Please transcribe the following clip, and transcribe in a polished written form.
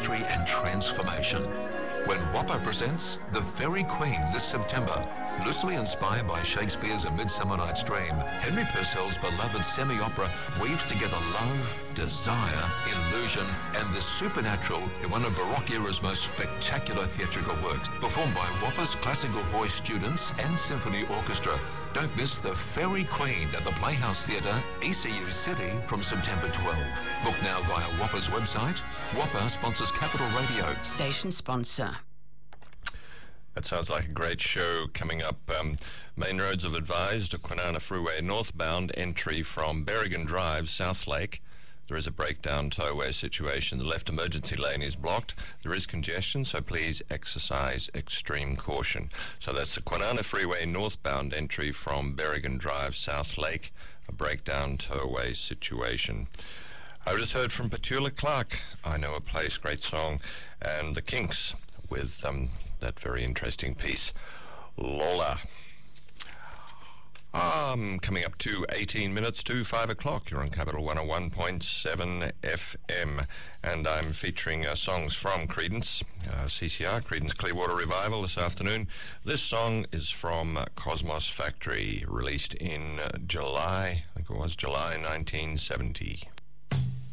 mystery and transformation. When Whopper presents The Fairy Queen this September, loosely inspired by Shakespeare's A Midsummer Night's Dream, Henry Purcell's beloved semi-opera weaves together love, desire, illusion, and the supernatural in one of Baroque era's most spectacular theatrical works, performed by Whopper's classical voice students and symphony orchestra. Don't miss The Fairy Queen at the Playhouse Theatre, ECU City, from September 12. Book now via Whopper's website. Whopper sponsors Capital Radio. Station sponsor. That sounds like a great show coming up. Main roads have advised a Kwinana Freeway northbound entry from Berrigan Drive, South Lake. There is a breakdown tollway situation. The left emergency lane is blocked. There is congestion, so please exercise extreme caution. So that's the Kwinana Freeway northbound entry from Berrigan Drive, South Lake, a breakdown tollway situation. I just heard from Petula Clark, I Know a Place, great song, and the Kinks with that very interesting piece, Lola. Coming up to 18 minutes to 5 o'clock. You're on Capital 101.7 FM, and I'm featuring songs from Creedence, CCR, Creedence Clearwater Revival this afternoon. This song is from Cosmos Factory, released in July, I think it was July 1970.